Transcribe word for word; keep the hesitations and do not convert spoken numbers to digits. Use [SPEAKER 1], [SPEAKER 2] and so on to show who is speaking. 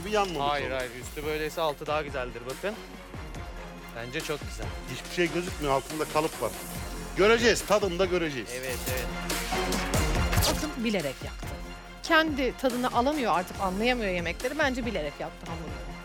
[SPEAKER 1] gibi yanmamış
[SPEAKER 2] Hayır
[SPEAKER 1] olur.
[SPEAKER 2] hayır, üstü böyleyse altı daha güzeldir bakın. Bence çok güzel.
[SPEAKER 1] Hiçbir şey gözükmüyor, altında kalıp var. Göreceğiz, tadında göreceğiz.
[SPEAKER 2] Evet evet.
[SPEAKER 3] Bakın bilerek yaptı. Kendi tadını alamıyor artık, anlayamıyor yemekleri. Bence bilerek yaptı hamuru.